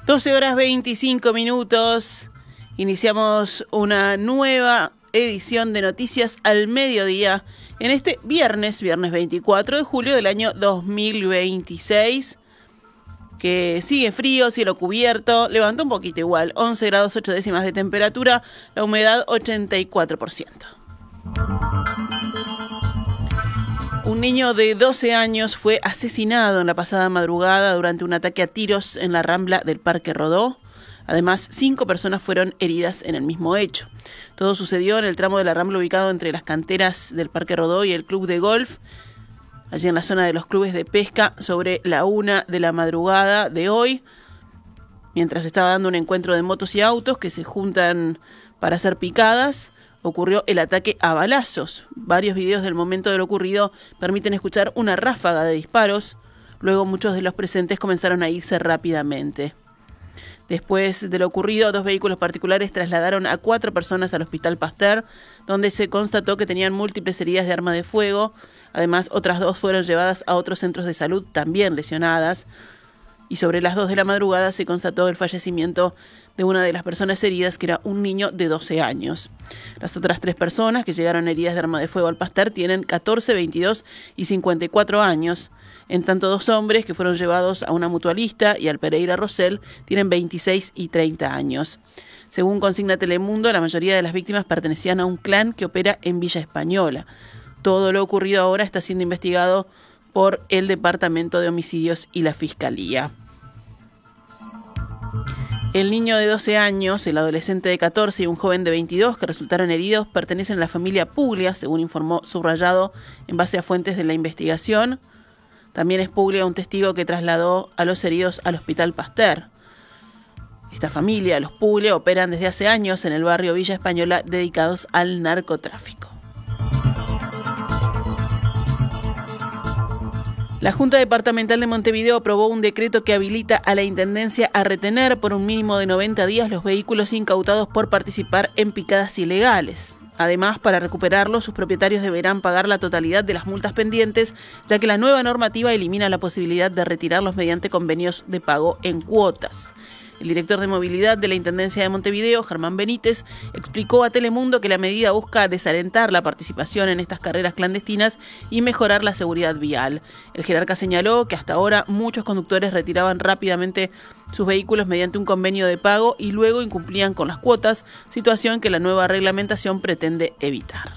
12:25. Iniciamos una nueva edición de Noticias al Mediodía en este viernes 24 de julio del año 2026, que sigue frío, cielo cubierto, levantó un poquito igual, 11 grados 8 décimas de temperatura, la humedad 84%. Un niño de 12 años fue asesinado en la pasada madrugada durante un ataque a tiros en la Rambla del Parque Rodó. Además, 5 personas fueron heridas en el mismo hecho. Todo sucedió en el tramo de la Rambla ubicado entre las canteras del Parque Rodó y el club de golf, allí en la zona de los clubes de pesca, sobre la 1 de la madrugada de hoy, mientras estaba dando un encuentro de motos y autos que se juntan para hacer picadas. Ocurrió el ataque a balazos. Varios videos del momento de lo ocurrido permiten escuchar una ráfaga de disparos. Luego muchos de los presentes comenzaron a irse rápidamente. Después de lo ocurrido, 2 vehículos particulares trasladaron a 4 personas al Hospital Pasteur, donde se constató que tenían múltiples heridas de arma de fuego. Además, otras 2 fueron llevadas a otros centros de salud también lesionadas. Y sobre las 2 de la madrugada se constató el fallecimiento de una de las personas heridas, que era un niño de 12 años. Las otras 3 personas que llegaron heridas de arma de fuego al Pasteur tienen 14, 22 y 54 años. En tanto, 2 hombres que fueron llevados a una mutualista y al Pereira Rosell tienen 26 y 30 años. Según consigna Telemundo, la mayoría de las víctimas pertenecían a un clan que opera en Villa Española. Todo lo ocurrido ahora está siendo investigado por el Departamento de Homicidios y la Fiscalía. El niño de 12 años, el adolescente de 14 y un joven de 22 que resultaron heridos pertenecen a la familia Puglia, según informó Subrayado en base a fuentes de la investigación. También es Puglia un testigo que trasladó a los heridos al Hospital Pasteur. Esta familia, los Puglia, operan desde hace años en el barrio Villa Española, dedicados al narcotráfico. La Junta Departamental de Montevideo aprobó un decreto que habilita a la Intendencia a retener por un mínimo de 90 días los vehículos incautados por participar en picadas ilegales. Además, para recuperarlos, sus propietarios deberán pagar la totalidad de las multas pendientes, ya que la nueva normativa elimina la posibilidad de retirarlos mediante convenios de pago en cuotas. El director de movilidad de la Intendencia de Montevideo, Germán Benítez, explicó a Telemundo que la medida busca desalentar la participación en estas carreras clandestinas y mejorar la seguridad vial. El jerarca señaló que hasta ahora muchos conductores retiraban rápidamente sus vehículos mediante un convenio de pago y luego incumplían con las cuotas, situación que la nueva reglamentación pretende evitar.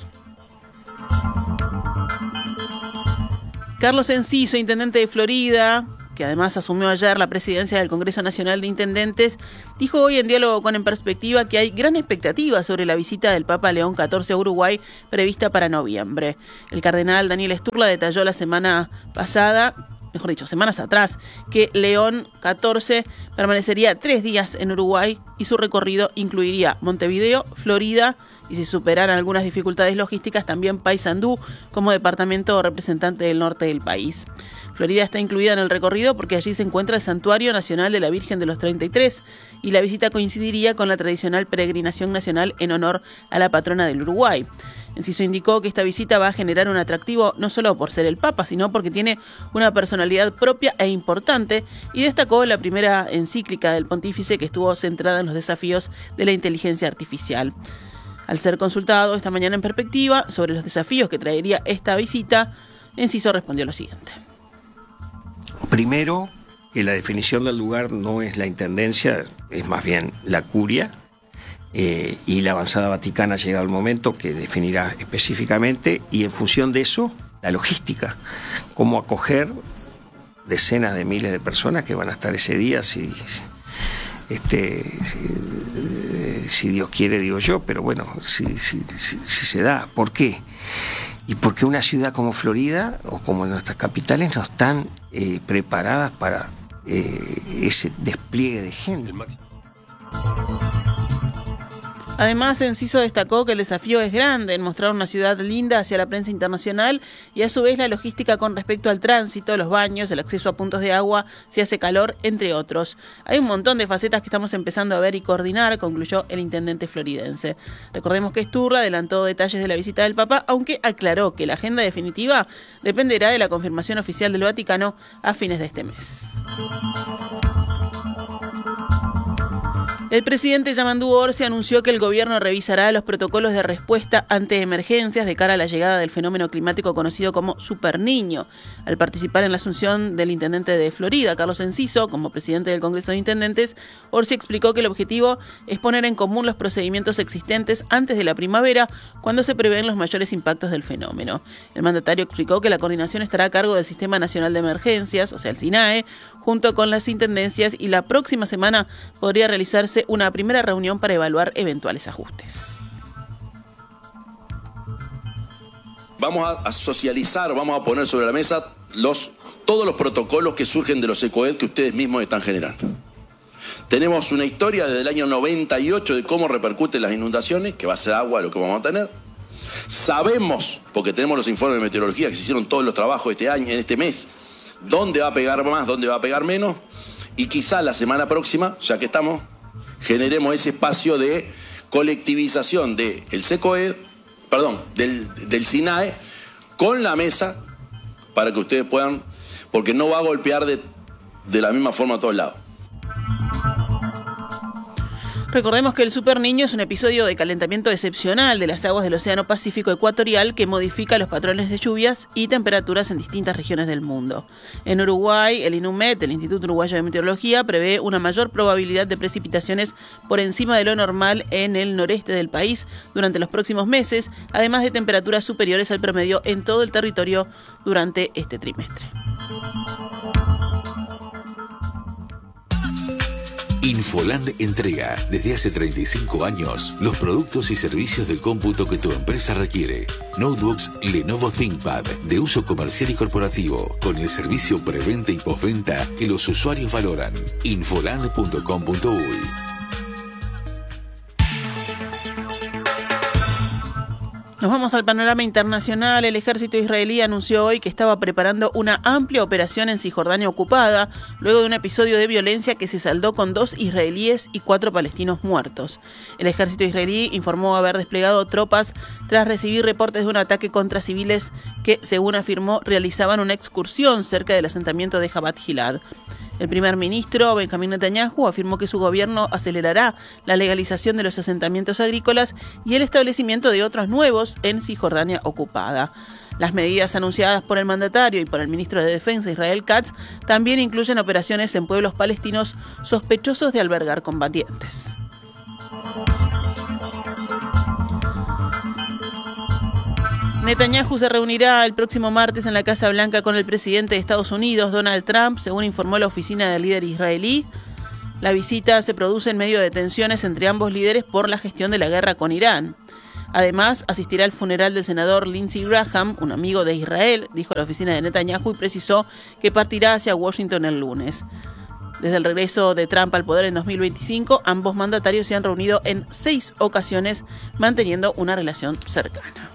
Carlos Enciso, intendente de Florida, que además asumió ayer la presidencia del Congreso Nacional de Intendentes, dijo hoy en Diálogo con En Perspectiva que hay gran expectativa sobre la visita del Papa León XIV a Uruguay prevista para noviembre. El cardenal Daniel Sturla detalló la semana pasada, mejor dicho, semanas atrás, que León XIV permanecería 3 días en Uruguay y su recorrido incluiría Montevideo, Florida y, si superaran algunas dificultades logísticas, también Paysandú como departamento representante del norte del país. Florida está incluida en el recorrido porque allí se encuentra el Santuario Nacional de la Virgen de los 33 y la visita coincidiría con la tradicional peregrinación nacional en honor a la patrona del Uruguay. Enciso indicó que esta visita va a generar un atractivo no solo por ser el Papa, sino porque tiene una personalidad propia e importante, y destacó la primera encíclica del pontífice que estuvo centrada en los desafíos de la inteligencia artificial. Al ser consultado esta mañana en Perspectiva sobre los desafíos que traería esta visita, Enciso respondió lo siguiente. Primero, que la definición del lugar no es la intendencia, es más bien la curia, y la avanzada vaticana llega al momento que definirá específicamente, y en función de eso, la logística, cómo acoger decenas de miles de personas que van a estar ese día, si Dios quiere, digo yo, pero bueno, si se da. ¿Por qué? Y porque una ciudad como Florida o como nuestras capitales no están preparadas para ese despliegue de gente. Además, Enciso destacó que el desafío es grande en mostrar una ciudad linda hacia la prensa internacional y a su vez la logística con respecto al tránsito, los baños, el acceso a puntos de agua si hace calor, entre otros. Hay un montón de facetas que estamos empezando a ver y coordinar, concluyó el intendente floridense. Recordemos que Sturla adelantó detalles de la visita del Papa, aunque aclaró que la agenda definitiva dependerá de la confirmación oficial del Vaticano a fines de este mes. El presidente Yamandu Orsi anunció que el gobierno revisará los protocolos de respuesta ante emergencias de cara a la llegada del fenómeno climático conocido como Super Niño. Al participar en la asunción del intendente de Florida, Carlos Enciso, como presidente del Congreso de Intendentes, Orsi explicó que el objetivo es poner en común los procedimientos existentes antes de la primavera, cuando se prevén los mayores impactos del fenómeno. El mandatario explicó que la coordinación estará a cargo del Sistema Nacional de Emergencias, o sea, el SINAE, junto con las intendencias, y la próxima semana podría realizarse una primera reunión para evaluar eventuales ajustes. Vamos a socializar, vamos a poner sobre la mesa todos los protocolos que surgen de los ECOED que ustedes mismos están generando. Tenemos una historia desde el año 98 de cómo repercuten las inundaciones, que va a ser agua lo que vamos a tener. Sabemos, porque tenemos los informes de meteorología que se hicieron todos los trabajos este año, en este mes, dónde va a pegar más, dónde va a pegar menos, y quizá la semana próxima, ya que estamos, generemos ese espacio de colectivización del SECOED, del SINAE, con la mesa, para que ustedes puedan, porque no va a golpear de la misma forma a todos lados. Recordemos que el Super Niño es un episodio de calentamiento excepcional de las aguas del Océano Pacífico Ecuatorial que modifica los patrones de lluvias y temperaturas en distintas regiones del mundo. En Uruguay, el INUMET, el Instituto Uruguayo de Meteorología, prevé una mayor probabilidad de precipitaciones por encima de lo normal en el noreste del país durante los próximos meses, además de temperaturas superiores al promedio en todo el territorio durante este trimestre. Infoland entrega desde hace 35 años los productos y servicios del cómputo que tu empresa requiere. Notebooks Lenovo ThinkPad de uso comercial y corporativo, con el servicio preventa y postventa que los usuarios valoran. Infoland.com.uy. Nos vamos al panorama internacional. El ejército israelí anunció hoy que estaba preparando una amplia operación en Cisjordania ocupada, luego de un episodio de violencia que se saldó con 2 israelíes y 4 palestinos muertos. El ejército israelí informó haber desplegado tropas tras recibir reportes de un ataque contra civiles que, según afirmó, realizaban una excursión cerca del asentamiento de Jabat Gilad. El primer ministro, Benjamín Netanyahu, afirmó que su gobierno acelerará la legalización de los asentamientos agrícolas y el establecimiento de otros nuevos en Cisjordania ocupada. Las medidas anunciadas por el mandatario y por el ministro de Defensa, Israel Katz, también incluyen operaciones en pueblos palestinos sospechosos de albergar combatientes. Netanyahu se reunirá el próximo martes en la Casa Blanca con el presidente de Estados Unidos, Donald Trump, según informó la oficina del líder israelí. La visita se produce en medio de tensiones entre ambos líderes por la gestión de la guerra con Irán. Además, asistirá al funeral del senador Lindsey Graham, un amigo de Israel, dijo la oficina de Netanyahu, y precisó que partirá hacia Washington el lunes. Desde el regreso de Trump al poder en 2025, ambos mandatarios se han reunido en 6 ocasiones, manteniendo una relación cercana.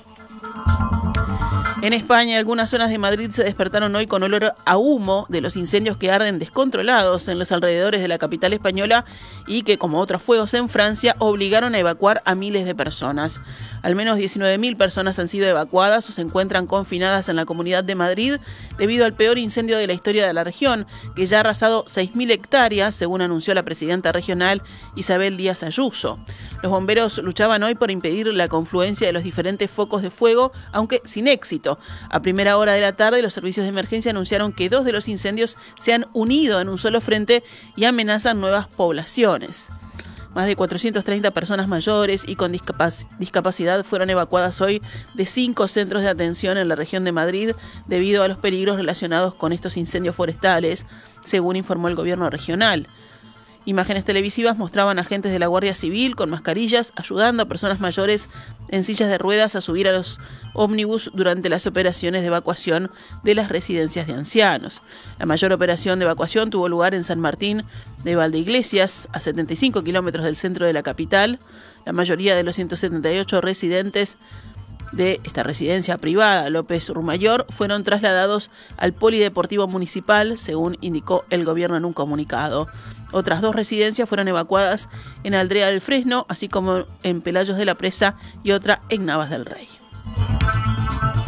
En España, algunas zonas de Madrid se despertaron hoy con olor a humo de los incendios que arden descontrolados en los alrededores de la capital española y que, como otros fuegos en Francia, obligaron a evacuar a miles de personas. Al menos 19.000 personas han sido evacuadas o se encuentran confinadas en la Comunidad de Madrid debido al peor incendio de la historia de la región, que ya ha arrasado 6.000 hectáreas, según anunció la presidenta regional Isabel Díaz Ayuso. Los bomberos luchaban hoy por impedir la confluencia de los diferentes focos de fuego, aunque sin éxito. A primera hora de la tarde, los servicios de emergencia anunciaron que 2 de los incendios se han unido en un solo frente y amenazan nuevas poblaciones. Más de 430 personas mayores y con discapacidad fueron evacuadas hoy de 5 centros de atención en la región de Madrid debido a los peligros relacionados con estos incendios forestales, según informó el gobierno regional. Imágenes televisivas mostraban agentes de la Guardia Civil con mascarillas ayudando a personas mayores en sillas de ruedas a subir a los ómnibus durante las operaciones de evacuación de las residencias de ancianos. La mayor operación de evacuación tuvo lugar en San Martín de Valdeiglesias, a 75 kilómetros del centro de la capital. La mayoría de los 178 residentes de esta residencia privada López Rumayor fueron trasladados al Polideportivo Municipal, según indicó el gobierno en un comunicado. Otras 2 residencias fueron evacuadas en Aldea del Fresno, así como en Pelayos de la Presa y otra en Navas del Rey.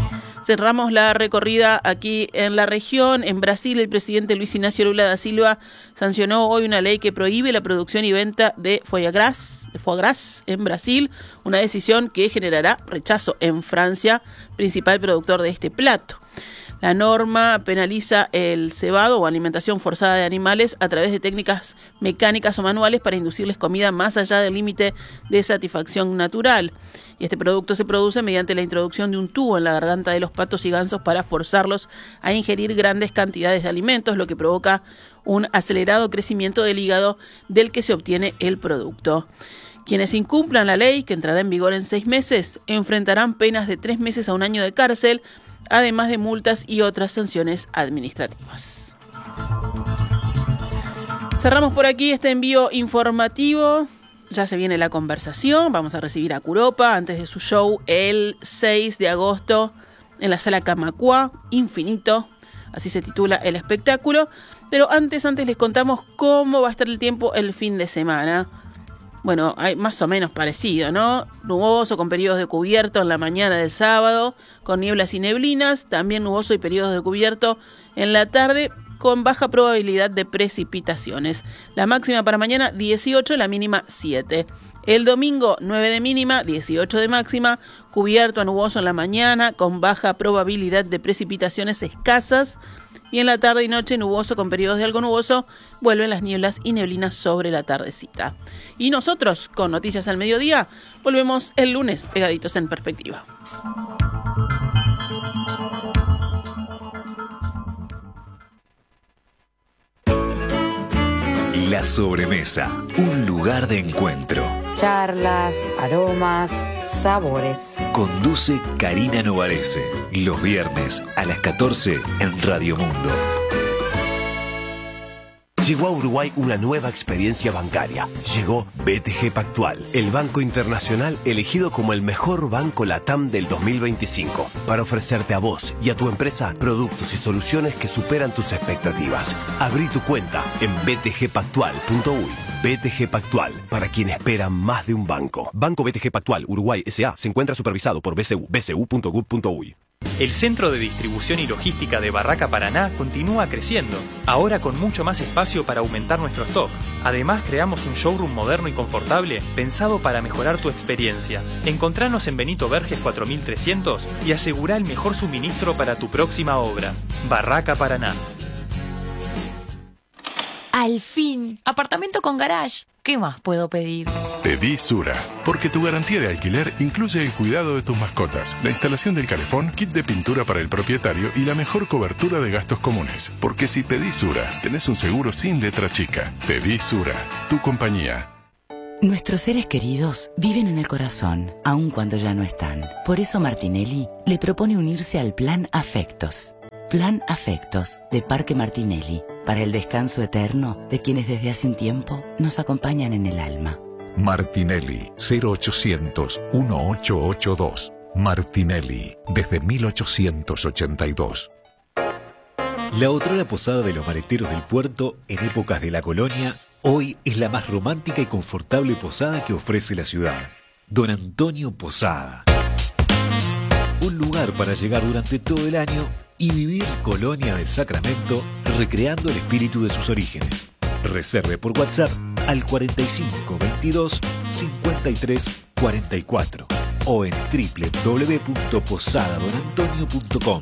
Cerramos la recorrida aquí en la región. En Brasil, el presidente Luis Ignacio Lula da Silva sancionó hoy una ley que prohíbe la producción y venta de foie gras en Brasil, una decisión que generará rechazo en Francia, principal productor de este plato. La norma penaliza el cebado o alimentación forzada de animales a través de técnicas mecánicas o manuales para inducirles comida más allá del límite de satisfacción natural. Y este producto se produce mediante la introducción de un tubo en la garganta de los patos y gansos para forzarlos a ingerir grandes cantidades de alimentos, lo que provoca un acelerado crecimiento del hígado del que se obtiene el producto. Quienes incumplan la ley, que entrará en vigor en 6 meses, enfrentarán penas de 3 meses a 1 año de cárcel, además de multas y otras sanciones administrativas. Cerramos por aquí este envío informativo. Ya se viene la conversación. Vamos a recibir a Curopa antes de su show el 6 de agosto en la Sala Camacuá, Infinito. Así se titula el espectáculo. Pero antes les contamos cómo va a estar el tiempo el fin de semana. Bueno, hay más o menos parecido, ¿no? Nuboso con periodos de cubierto en la mañana del sábado, con nieblas y neblinas, también nuboso y periodos de cubierto en la tarde, con baja probabilidad de precipitaciones. La máxima para mañana 18, la mínima 7. El domingo 9 de mínima, 18 de máxima, cubierto a nuboso en la mañana, con baja probabilidad de precipitaciones escasas. Y en la tarde y noche nuboso con periodos de algo nuboso, vuelven las nieblas y neblinas sobre la tardecita. Y nosotros, con Noticias al Mediodía, volvemos el lunes pegaditos en perspectiva. La sobremesa, un lugar de encuentro. Charlas, aromas, sabores. Conduce Karina Novarese, los viernes a las 14 en Radio Mundo. Llegó a Uruguay una nueva experiencia bancaria. Llegó BTG Pactual, el banco internacional elegido como el mejor banco LATAM del 2025, para ofrecerte a vos y a tu empresa productos y soluciones que superan tus expectativas. Abrí tu cuenta en btgpactual.uy. BTG Pactual, para quien espera más de un banco. Banco BTG Pactual Uruguay S.A. se encuentra supervisado por BCU, bcu.gov.uy. El Centro de Distribución y Logística de Barraca Paraná continúa creciendo, ahora con mucho más espacio para aumentar nuestro stock. Además, creamos un showroom moderno y confortable pensado para mejorar tu experiencia. Encontranos en Benito Verges 4300 y asegura el mejor suministro para tu próxima obra. Barraca Paraná. Al fin, apartamento con garage. ¿Qué más puedo pedir? Pedí Sura, porque tu garantía de alquiler incluye el cuidado de tus mascotas, la instalación del calefón, kit de pintura para el propietario y la mejor cobertura de gastos comunes. Porque si pedís Sura, tenés un seguro sin letra chica. Pedí Sura, tu compañía. Nuestros seres queridos viven en el corazón, aun cuando ya no están. Por eso Martinelli le propone unirse al Plan Afectos. Plan Afectos de Parque Martinelli, para el descanso eterno de quienes desde hace un tiempo nos acompañan en el alma. Martinelli, 0800-1882. Martinelli, desde 1882. La otrora posada de los maleteros del puerto en épocas de la colonia, hoy es la más romántica y confortable posada que ofrece la ciudad. Don Antonio Posada. Un lugar para llegar durante todo el año y vivir Colonia del Sacramento recreando el espíritu de sus orígenes. Reserve por WhatsApp al 4522 5344 o en www.posadadonantonio.com.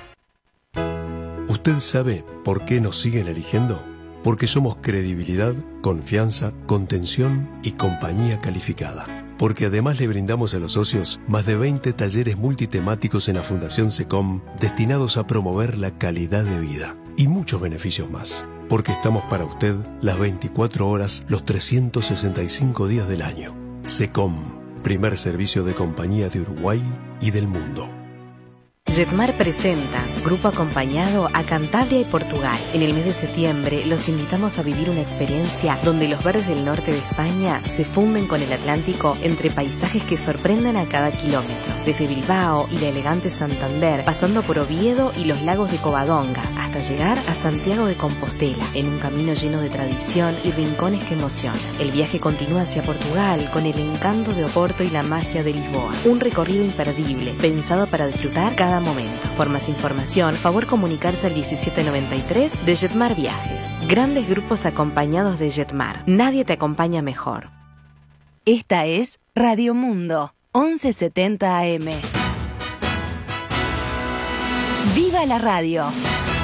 ¿Usted sabe por qué nos siguen eligiendo? Porque somos credibilidad, confianza, contención y compañía calificada. Porque además le brindamos a los socios más de 20 talleres multitemáticos en la Fundación SECOM destinados a promover la calidad de vida y muchos beneficios más. Porque estamos para usted las 24 horas, los 365 días del año. SECOM, primer servicio de compañía de Uruguay y del mundo. Jetmar presenta Grupo Acompañado a Cantabria y Portugal. En el mes de septiembre los invitamos a vivir una experiencia donde los verdes del norte de España se funden con el Atlántico entre paisajes que sorprenden a cada kilómetro. Desde Bilbao y la elegante Santander, pasando por Oviedo y los lagos de Covadonga, hasta llegar a Santiago de Compostela, en un camino lleno de tradición y rincones que emocionan. El viaje continúa hacia Portugal con el encanto de Oporto y la magia de Lisboa. Un recorrido imperdible, pensado para disfrutar cada cada momento. Por más información, favor comunicarse al 1793 de Jetmar Viajes. Grandes grupos acompañados de Jetmar. Nadie te acompaña mejor. Esta es Radio Mundo, 1170 AM. ¡Viva la radio!